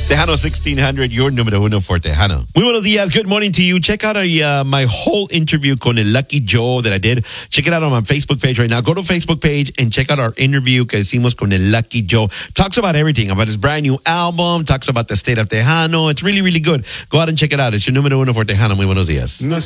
Tejano 1600, your número uno for Tejano. Muy buenos días. Good morning to you. Check out my whole interview con el Lucky Joe that I did. Check it out on my Facebook page right now. Go to Facebook page and check out our interview que hicimos con el Lucky Joe. Talks about everything, about his brand new album, talks about the state of Tejano. It's really, really good. Go out and check it out. It's your número uno for Tejano. Muy buenos días.